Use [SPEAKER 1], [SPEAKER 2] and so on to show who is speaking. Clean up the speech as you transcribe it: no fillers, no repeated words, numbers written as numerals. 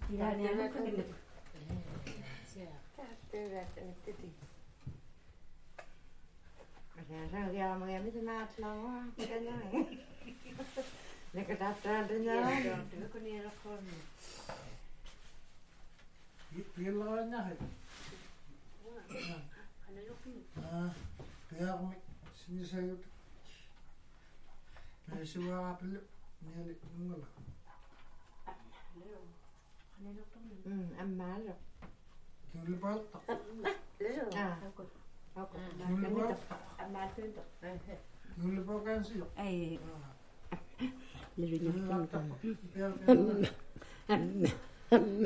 [SPEAKER 1] Ilaaniana kagille.
[SPEAKER 2] Saya dia mau yang itu nak selama, kan? Nek datang dengan.
[SPEAKER 1] Itu kan ni rakon.
[SPEAKER 3] Pilarnya hai.
[SPEAKER 1] Ano yung
[SPEAKER 3] Pilar sini saya. Siwa apel ni nunggu.
[SPEAKER 2] Amal.
[SPEAKER 3] Kini lepas tak.
[SPEAKER 2] Amal tu tu.
[SPEAKER 3] Kini lepas kan sih.
[SPEAKER 1] Ay,
[SPEAKER 3] Pilar.
[SPEAKER 1] lalo niya.